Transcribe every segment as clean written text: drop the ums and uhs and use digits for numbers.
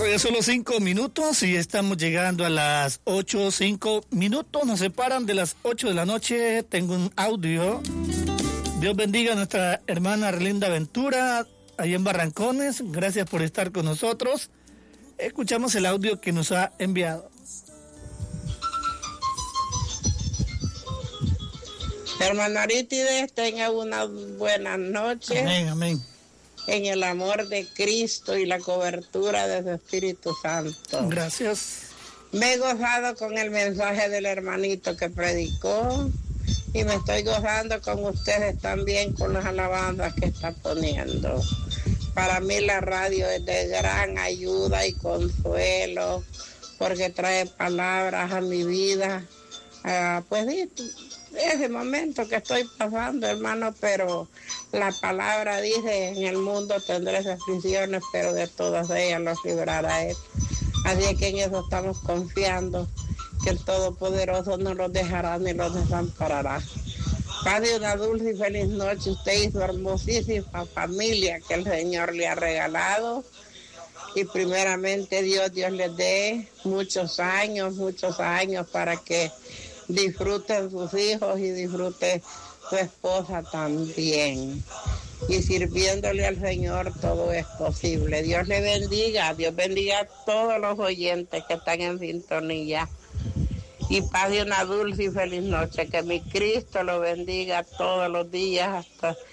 Ya solo 5 minutos y estamos llegando a las 8, 5 minutos. Nos separan de las 8 de la noche. Tengo un audio. Dios bendiga a nuestra hermana Arlinda Ventura, ahí en Barrancones. Gracias por estar con nosotros. Escuchamos el audio que nos ha enviado. Hermano Arítides, tenga una buena noche. Amén, amén. En el amor de Cristo y la cobertura de su Espíritu Santo. Gracias. Me he gozado con el mensaje del hermanito que predicó y me estoy gozando con ustedes también con las alabanzas que está poniendo. Para mí la radio es de gran ayuda y consuelo porque trae palabras a mi vida. Pues ese momento que estoy pasando, hermano, pero la palabra dice, en el mundo tendréis aflicciones, pero de todas ellas los librará Él. Así es que en eso estamos confiando, que el Todopoderoso no los dejará ni los desamparará. Padre, una dulce y feliz noche, usted y su hermosísima familia que el Señor le ha regalado. Y primeramente Dios les dé muchos años para que disfruten sus hijos y disfrute su esposa también. Y sirviéndole al Señor todo es posible. Dios le bendiga, Dios bendiga a todos los oyentes que están en sintonía. Y paz y una dulce y feliz noche. Que mi Cristo lo bendiga todos los días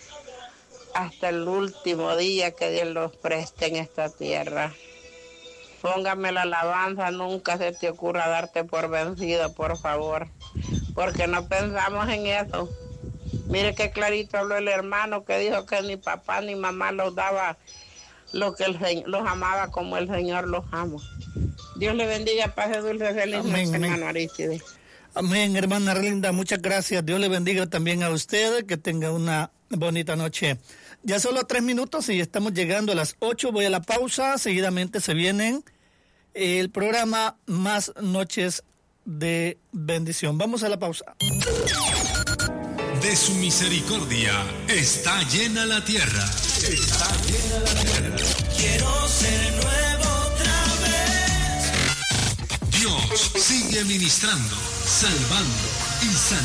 hasta el último día que Dios los preste en esta tierra. Póngame la alabanza, nunca se te ocurra darte por vencido, por favor, porque no pensamos en eso. Mire qué clarito habló el hermano que dijo que ni papá ni mamá los daba lo que los amaba como el Señor los ama. Dios le bendiga, paz y dulce feliz noche, hermano Arístides. Amén, hermana Arlinda, muchas gracias. Dios le bendiga también a usted, que tenga una bonita noche. Ya solo 3 minutos y estamos llegando a las 8. Voy a la pausa. Seguidamente se vienen el programa Más Noches de Bendición. Vamos a la pausa. De su misericordia está llena la tierra. Está llena la tierra. Quiero ser nuevo otra vez. Dios sigue ministrando, salvando y sanando.